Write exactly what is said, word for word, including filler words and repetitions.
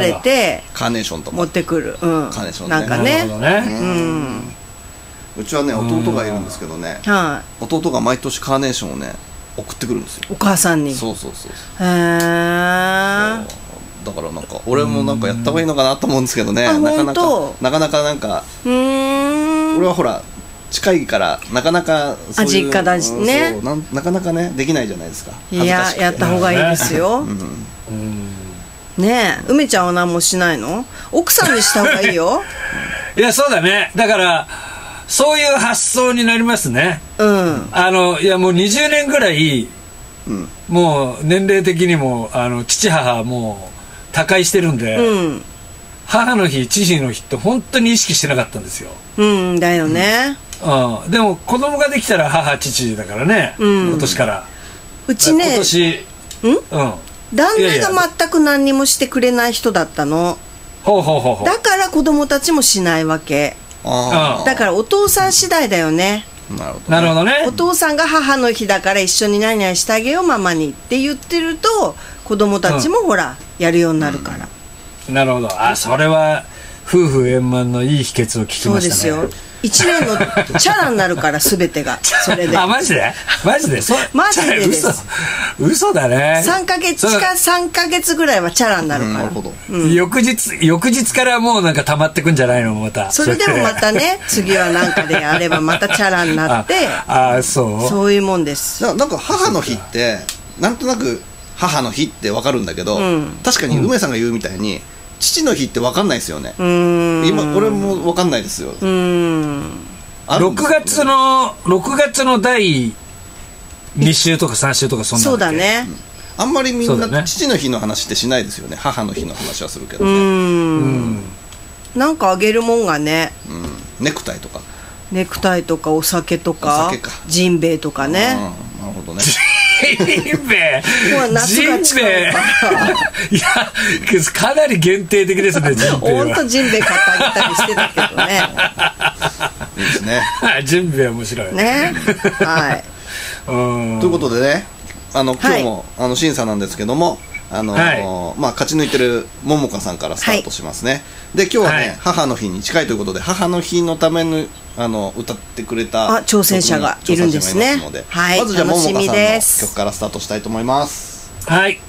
れてカーネーションとか持ってくる、うん、 カーネーションね、 なんかね、 うん、うちはね弟がいるんですけどね、はい、弟が毎年カーネーションをね送ってくるんですよ、 お母さんに。 そうそうそう、 へー、 だからなんか俺もなんかやった方がいいのかなと思うんですけどね、なかなかなかなかなんか、うーん、俺はほら近いからなかなかそういう実家だしね、 うん、な, なかなかねできないじゃないですか。 いややった方がいいですよ、うんうん、ねえ、梅ちゃんは何もしないの？奥さんにした方がいいよいやそうだね、だからそういう発想になりますね、うん、あのいやもうにじゅうねんぐらい、うん、もう年齢的にもあの父母もう他界してるんで、うん、母の日父の日って本当に意識してなかったんですよ。 うんだよね、 うんうん、でも子供ができたら母父だからね、うん、今年からうちね、 今年うん、うん、旦那が全く何にもしてくれない人だったの。 ほうほうほうほう、 だから子供たちもしないわけ。あ、だからお父さん次第だよね。 なるほど、なるほどね。 お父さんが母の日だから一緒に何々してあげようママにって言ってると子供たちもほら、うん、やるようになるから、 うん、なるほど。あ、それは夫婦円満のいい秘訣を聞きましたね。そうですよ、 一年のチャラになるから全てがそれで。 あ、マジでマジでそマジでです。 嘘、嘘だね。 さんかげつかさんかげつぐらいはチャラになるから、うん、なるほど、 うん、翌日翌日からもうなんか溜まってくんじゃないのまた。 それでもまたね次はなんかでやればまたチャラになってああ、そうそういうもんです。 な, なんか母の日ってなんとなく母の日って分かるんだけど、うん、確かに梅さんが言うみたいに、うん、父の日って分かんないですよね。うーん、今俺も分かんないですよ。うーん、 ろくがつのろくがつのだいに週とかさん週とかそんなそうだね、 うん、あんまりみんな父の日の話ってしないですよね。母の日の話はするけどね。うーん、うん、 なんかあげるもんがね、 うん、ネクタイとかネクタイとかお酒とか、お酒か、ジンベエとかね。 なるほどねジンベエジンベエいやかなり限定的ですね。ジンベエはほんとジンベエ買ってあげたりしてたけどねいいですねジンベエ面白いねはいうんということでね、あの今日も、はい、あの審査なんですけども、あの、はい、まあ、勝ち抜いてるももかさんからスタートしますね、はい、で今日はね、はい、母の日に近いということで母の日のためのあの歌ってくれた挑戦者がいるんですね。はい、 まずじゃあももかさんの曲からスタートしたいと思います。 はい。